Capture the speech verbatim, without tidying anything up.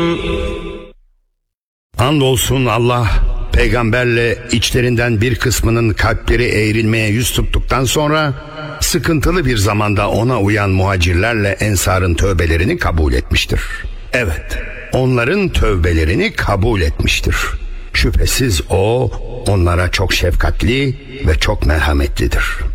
Andolsun Allah peygamberle içlerinden bir kısmının kalpleri eğrilmeye yüz tuttuktan sonra sıkıntılı bir zamanda ona uyan muhacirlerle ensarın tövbelerini kabul etmiştir. Evet, onların tövbelerini kabul etmiştir. Şüphesiz o onlara çok şefkatli ve çok merhametlidir.